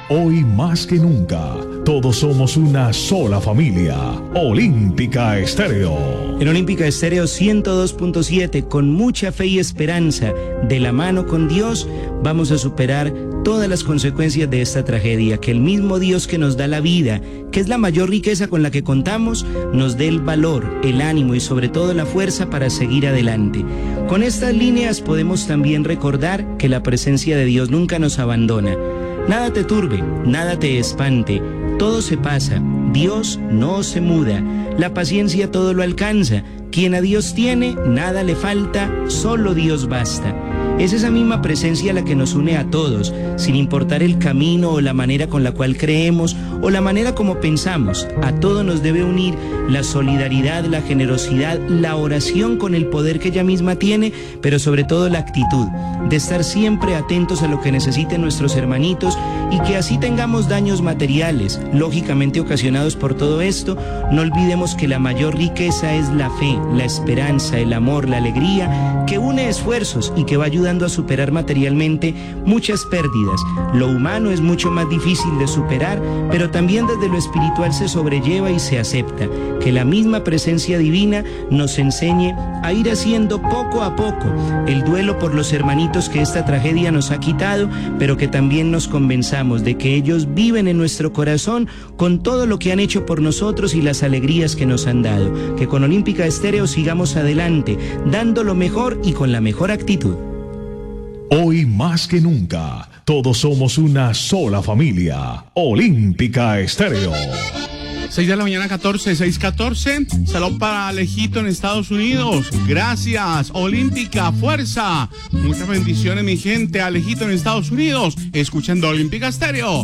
Hoy más que nunca, todos somos una sola familia. Olímpica Estéreo. En Olímpica Estéreo 102.7, con mucha fe y esperanza, de la mano con Dios, vamos a superar todas las consecuencias de esta tragedia. Que el mismo Dios que nos da la vida, que es la mayor riqueza con la que contamos, nos dé el valor, el ánimo y sobre todo la fuerza para seguir adelante. Con estas líneas podemos también recordar que la presencia de Dios nunca nos abandona. Nada te turbe, nada te espante, todo se pasa, Dios no se muda, la paciencia todo lo alcanza, quien a Dios tiene, nada le falta, solo Dios basta. Es esa misma presencia la que nos une a todos, sin importar el camino o la manera con la cual creemos o la manera como pensamos. A todos nos debe unir la solidaridad, la generosidad, la oración con el poder que ella misma tiene, pero sobre todo la actitud de estar siempre atentos a lo que necesiten nuestros hermanitos y que así tengamos daños materiales, lógicamente ocasionados por todo esto, no olvidemos que la mayor riqueza es la fe, la esperanza, el amor, la alegría, que une esfuerzos y que va ayudando a superar materialmente muchas pérdidas. Lo humano es mucho más difícil de superar, pero también desde lo espiritual se sobrelleva y se acepta. Que la misma presencia divina nos enseñe a ir haciendo poco a poco el duelo por los hermanitos que esta tragedia nos ha quitado, pero que también nos convenzamos de que ellos viven en nuestro corazón con todo lo que han hecho por nosotros y las alegrías que nos han dado. Que con Olímpica Estéreo sigamos adelante, dando lo mejor y con la mejor actitud. Hoy más que nunca, todos somos una sola familia. Olímpica Estéreo. 6 de la mañana, 6:14. Salud para Alejito en Estados Unidos. Gracias, Olímpica, fuerza. Muchas bendiciones, mi gente. Alejito en Estados Unidos, escuchando Olímpica Estéreo.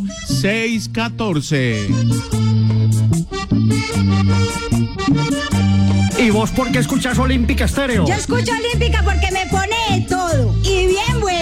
6:14. ¿Y vos por qué escuchas Olímpica Estéreo? Yo escucho Olímpica porque me pone de todo. Y bien bueno.